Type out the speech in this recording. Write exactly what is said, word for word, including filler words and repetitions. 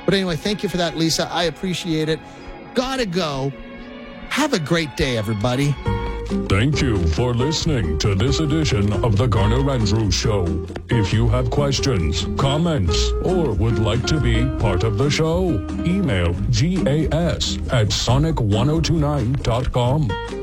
But anyway, thank you for that, Lisa. I appreciate it. Gotta go. Have a great day, everybody. Thank you for listening to this edition of the Garner Andrews Show. If you have questions, comments, or would like to be part of the show, email gas at sonic ten twenty-nine dot com.